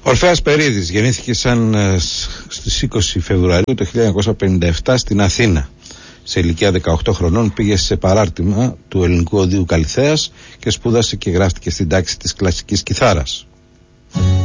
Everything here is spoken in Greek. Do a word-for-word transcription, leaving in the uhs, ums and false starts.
Ορφέας Περίδης γεννήθηκε σαν ε, στις είκοσι Φεβρουαρίου το χίλια εννιακόσια πενήντα επτά στην Αθήνα. Σε ηλικία δεκαοκτώ χρονών πήγε σε παράρτημα του Ελληνικού Οδείου Καλιθέας και σπούδασε και γράφτηκε στην τάξη της κλασικής κιθάρας.